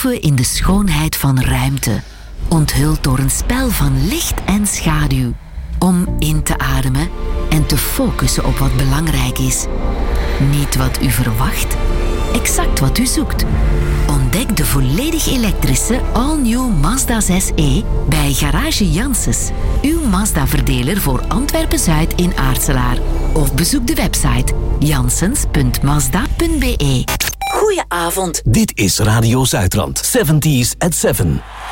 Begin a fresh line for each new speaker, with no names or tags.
doffen in de schoonheid van ruimte, onthuld door een spel van licht en schaduw. Om in te ademen en te focussen op wat belangrijk is. Niet wat u verwacht, exact wat u zoekt. Ontdek de volledig elektrische all-new Mazda 6e bij Garage Janssens. Uw Mazda-verdeler voor Antwerpen-Zuid in Aartselaar. Of bezoek de website janssens.mazda.be.
Goedenavond.
Dit is Radio Zuidrand. 70s at 7.